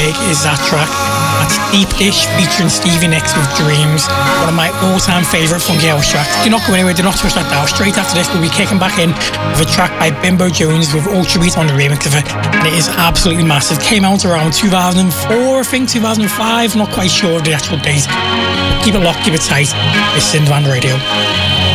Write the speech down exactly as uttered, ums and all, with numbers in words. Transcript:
Big is that track. That's Deep Dish featuring Stevie Nicks with Dreams, one of my all-time favourite funky house tracks. Do not go anywhere, do not touch that dial. Straight after this, we'll be kicking back in with a track by Bimbo Jones with Ultra Beat on the remix of it, and it is absolutely massive. Came out around two thousand four, I think, two thousand five, not quite sure of the actual date. Keep it locked, keep it tight. It's Synthwave Radio.